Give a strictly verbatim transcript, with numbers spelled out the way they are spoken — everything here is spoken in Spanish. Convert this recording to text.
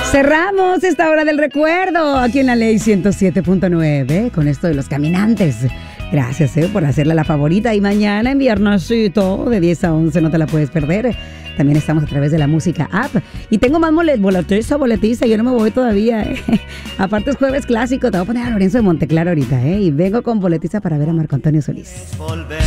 Cerramos esta hora del recuerdo aquí en la Ley ciento siete punto nueve con esto de los caminantes. Gracias eh, por hacerla la favorita y mañana en viernesito de diez a once no te la puedes perder. También estamos a través de la música app. Y tengo más bolet boletiza, boletiza. Yo no me voy todavía. Eh. Aparte es jueves clásico. Te voy a poner a Lorenzo de Monteclaro ahorita. Eh. Y vengo con boletiza para ver a Marco Antonio Solís. Volver.